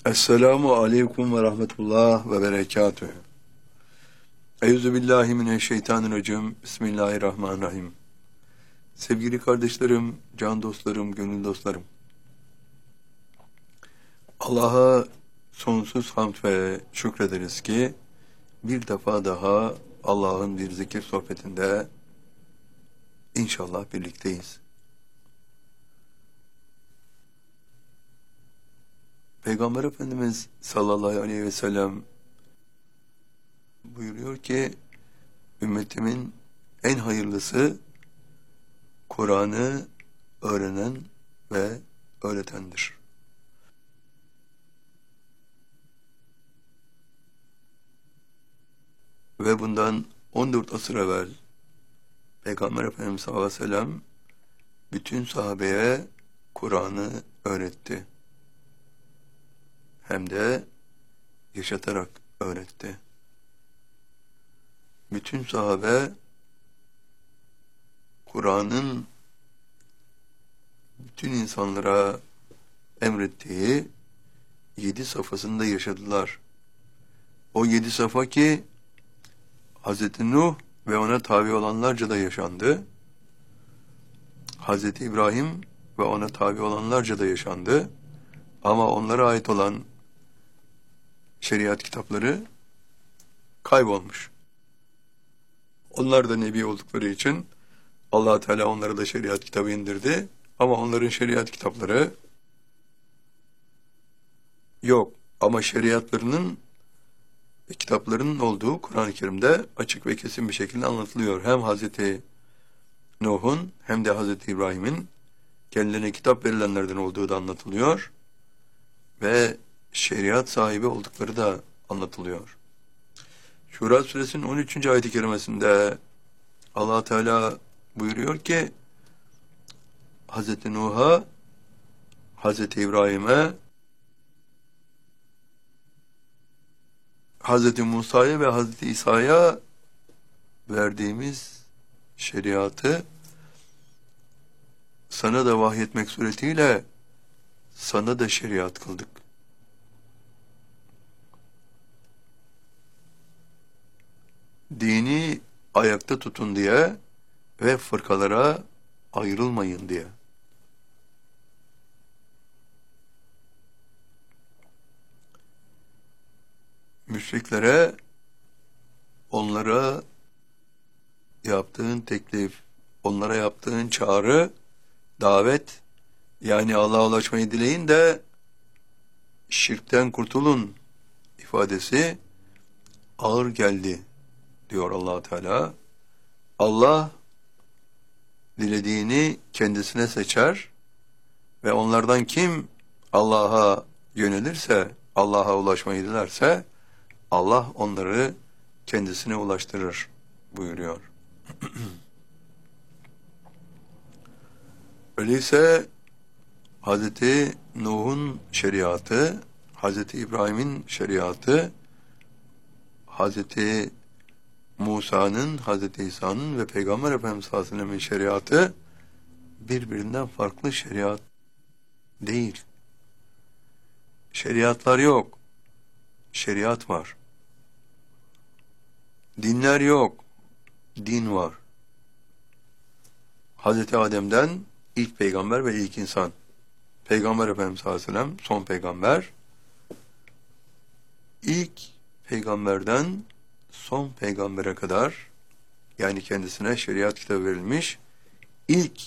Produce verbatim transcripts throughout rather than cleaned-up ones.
Esselamu aleyküm ve rahmetullah ve berekatühü. Eûzü billahi mineşşeytanirracim. Bismillahirrahmanirrahim. Sevgili kardeşlerim, can dostlarım, gönül dostlarım. Allah'a sonsuz hamd ve şükrederiz ki bir defa daha Allah'ın bir zikir sohbetinde inşallah birlikteyiz. Peygamber Efendimiz sallallahu aleyhi ve sellem buyuruyor ki ümmetimin en hayırlısı Kur'an'ı öğrenen ve öğretendir. Ve bundan on dört asır evvel Peygamber Efendimiz sallallahu aleyhi ve sellem bütün sahabeye Kur'an'ı öğretti. Hem de yaşatarak öğretti. Bütün sahabe Kur'an'ın bütün insanlara emrettiği yedi safhasında yaşadılar. O yedi safa ki Hazreti Nuh ve ona tabi olanlarca da yaşandı. Hazreti İbrahim ve ona tabi olanlarca da yaşandı. Ama onlara ait olan şeriat kitapları kaybolmuş. Onlar da nebi oldukları için Allah Teala onlara da şeriat kitabı indirdi. Ama onların şeriat kitapları yok. Ama şeriatlarının ve kitaplarının olduğu Kur'an-ı Kerim'de açık ve kesin bir şekilde anlatılıyor. Hem Hazreti Nuh'un hem de Hazreti İbrahim'in kendilerine kitap verilenlerden olduğu da anlatılıyor. Ve şeriat sahibi oldukları da anlatılıyor. Şura suresinin on üçüncü ayet-i kerimesinde Allah Teala buyuruyor ki Hazreti Nuh'a, Hazreti İbrahim'e, Hazreti Musa'ya ve Hazreti İsa'ya verdiğimiz şeriatı sana da vahyetmek suretiyle sana da şeriat kıldık. Dini ayakta tutun diye ve fırkalara ayrılmayın diye. Müşriklere onlara yaptığın teklif, onlara yaptığın çağrı, davet, yani Allah'a ulaşmayı dileyin de şirkten kurtulun ifadesi ağır geldi diyor Allah Teala. Allah dilediğini kendisine seçer ve onlardan kim Allah'a yönelirse, Allah'a ulaşmayı dilerse Allah onları kendisine ulaştırır buyuruyor. Öyleyse Hazreti Nuh'un şeriatı, Hazreti İbrahim'in şeriatı, Hazreti Musa'nın, Hazreti İsa'nın ve Peygamber Efendimiz sallallahu aleyhi ve sellem'in şeriatı birbirinden farklı şeriat değil. Şeriatlar yok. Şeriat var. Dinler yok. Din var. Hazreti Adem'den ilk peygamber ve ilk insan. Peygamber Efendimiz sallallahu aleyhi ve sellem son peygamber. İlk peygamberden son peygambere kadar, yani kendisine şeriat kitabı verilmiş ilk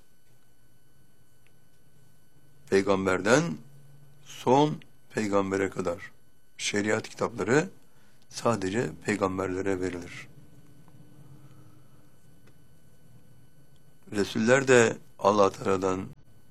peygamberden son peygambere kadar şeriat kitapları sadece peygamberlere verilir. Resuller de Allah Teala'dan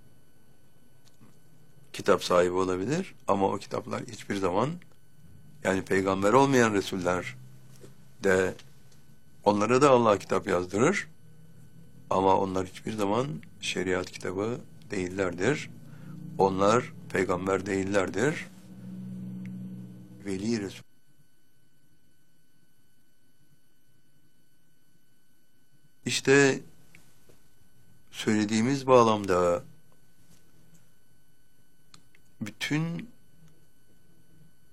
kitap sahibi olabilir ama o kitaplar hiçbir zaman, yani peygamber olmayan Resuller de, onlara da Allah kitap yazdırır ama onlar hiçbir zaman şeriat kitabı değillerdir. Onlar peygamber değillerdir. Veli Resul. İşte söylediğimiz bağlamda bütün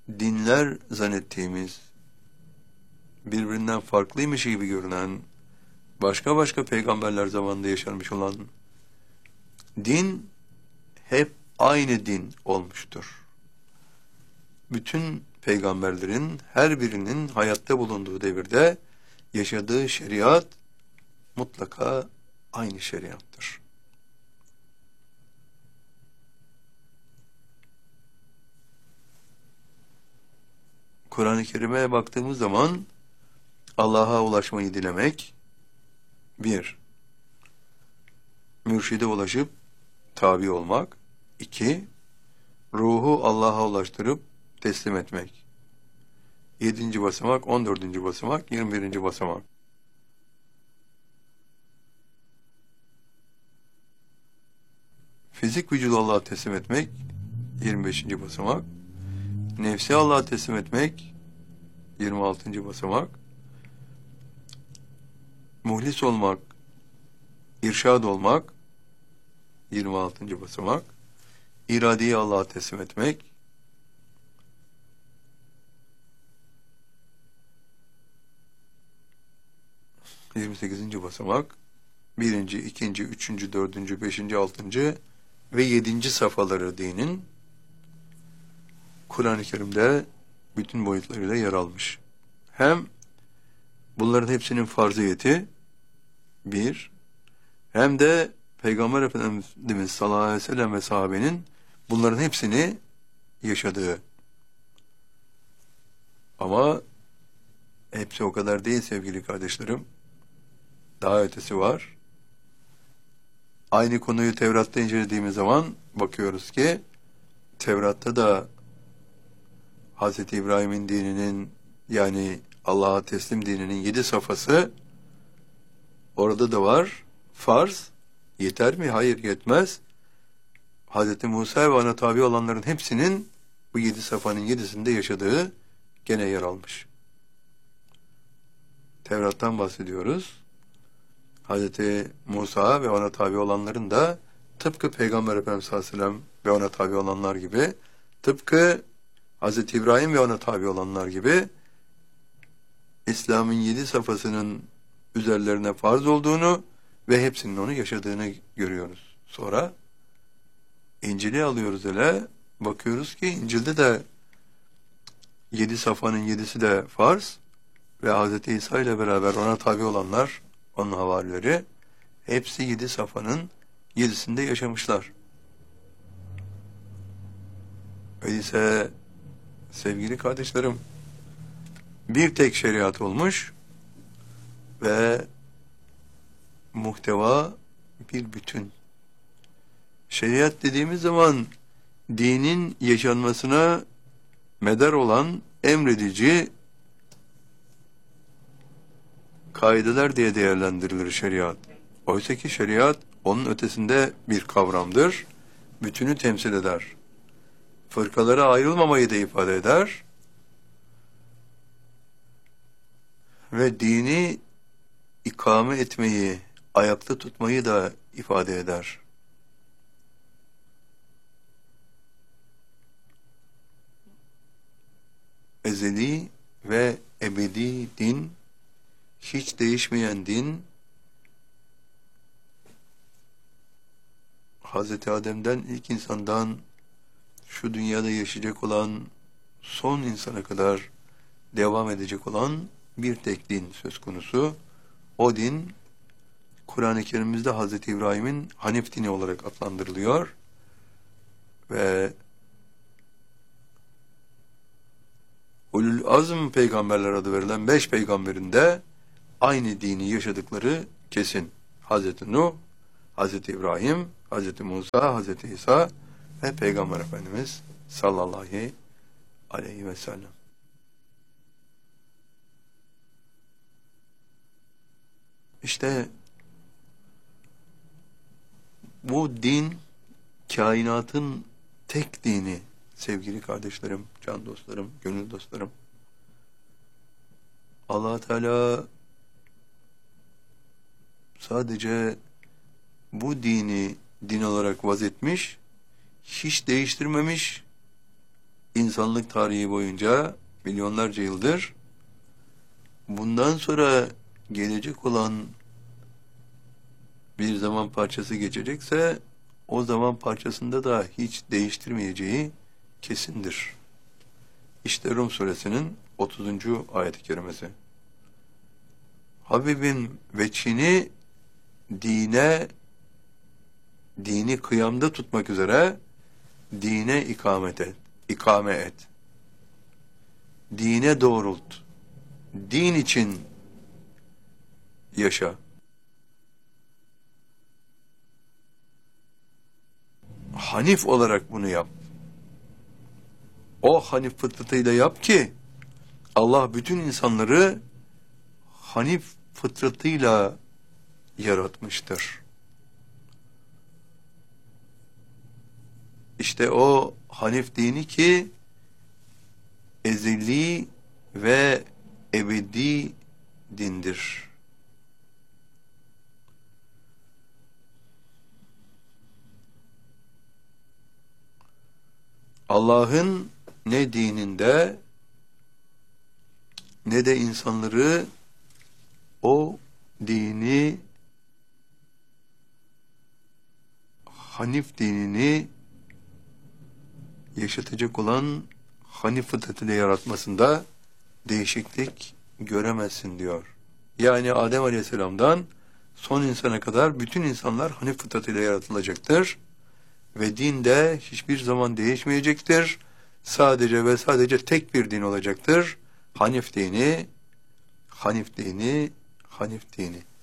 dinler zannettiğimiz, birbirinden farklıymış gibi görünen, başka başka peygamberler zamanında yaşanmış olan din hep aynı din olmuştur. Bütün peygamberlerin her birinin hayatta bulunduğu devirde yaşadığı şeriat mutlaka aynı şeriattır. Kur'an-ı Kerim'e baktığımız zaman Allah'a ulaşmayı dilemek, bir, mürşide ulaşıp tabi olmak, iki, ruhu Allah'a ulaştırıp teslim etmek. Yedinci basamak, on dördüncü basamak, yirmi birinci basamak. Fizik vücudu Allah'a teslim etmek, yirmi beşinci basamak. Nefsi Allah'a teslim etmek, yirmi altıncı basamak. Muhlis olmak, irşad olmak, yirmi altıncı basamak. İradeyi Allah'a teslim etmek, yirmi sekizinci basamak. Birinci, ikinci, üçüncü, dördüncü, beşinci, altıncı ve yedinci safhaları dinin Kur'an-ı Kerim'de bütün boyutlarıyla yer almış. Hem bunların hepsinin farziyeti bir, hem de Peygamber Efendimiz sallallahu aleyhi ve sellem ve sahabenin bunların hepsini yaşadığı. Ama hepsi o kadar değil sevgili kardeşlerim. Daha ötesi var. Aynı konuyu Tevrat'ta incelediğimiz zaman bakıyoruz ki Tevrat'ta da Hz. İbrahim'in dininin, yani Allah'a teslim dininin yedi safhası orada da var. Farz. Yeter mi? Hayır, yetmez. Hz. Musa ve ona tabi olanların hepsinin bu yedi safhanın yedisinde yaşadığı gene yer almış. Tevrat'tan bahsediyoruz. Hz. Musa ve ona tabi olanların da tıpkı Peygamber Efendimiz sallallahu aleyhi ve sellem ve ona tabi olanlar gibi, tıpkı Hz. İbrahim ve ona tabi olanlar gibi İslam'ın yedi safhasının üzerlerine farz olduğunu ve hepsinin onu yaşadığını görüyoruz. Sonra İncil'i alıyoruz hele, bakıyoruz ki İncil'de de yedi safhanın yedisi de farz ve Hz. İsa ile beraber ona tabi olanlar, onun havarileri, hepsi yedi safhanın yedisinde yaşamışlar. Öyleyse sevgili kardeşlerim, bir tek şeriat olmuş ve muhteva bir bütün. Şeriat dediğimiz zaman dinin yaşanmasına medar olan emredici kaideler diye değerlendirilir şeriat. Oysa ki şeriat onun ötesinde bir kavramdır. Bütünü temsil eder. Fırkalara ayrılmamayı da ifade eder. Ve dini ikame etmeyi, ayakta tutmayı da ifade eder. Ezeli ve ebedi din, hiç değişmeyen din, Hazreti Adem'den, ilk insandan şu dünyada yaşayacak olan son insana kadar devam edecek olan bir tek din söz konusu. O din Kur'an-ı Kerim'imizde Hazreti İbrahim'in Hanif dini olarak adlandırılıyor ve Ulul Azm peygamberler adı verilen beş peygamberin de aynı dini yaşadıkları kesin. Hazreti Nuh, Hazreti İbrahim, Hazreti Musa, Hazreti İsa ve Peygamber Efendimiz sallallahu aleyhi ve sellem. İşte bu din kainatın tek dini sevgili kardeşlerim, can dostlarım, gönül dostlarım. Allah Teala sadece bu dini din olarak vazetmiş, hiç değiştirmemiş, insan insanlık tarihi boyunca milyonlarca yıldır, bundan sonra gelecek olan bir zaman parçası geçecekse o zaman parçasında da hiç değiştirmeyeceği kesindir. İşte Rum suresinin otuzuncu ayet-i kerimesi. Habibim veçhini dine, dini kıyamda tutmak üzere dine ikamet et, ikame et. Dine doğrult. Din için yaşa. Hanif olarak bunu yap. O hanif fıtratıyla yap ki Allah bütün insanları hanif fıtratıyla yaratmıştır. İşte o hanif dini ki ezeli ve ebedi dindir. Allah'ın ne dininde ne de insanları o dini, hanif dinini yaşatacak olan hanif fıtratıyla yaratmasında değişiklik göremezsin diyor. Yani Adem Aleyhisselam'dan son insana kadar bütün insanlar hanif fıtratıyla yaratılacaktır. Ve din de hiçbir zaman değişmeyecektir. Sadece ve sadece tek bir din olacaktır. Hanif dini, Hanif dini, Hanif dini.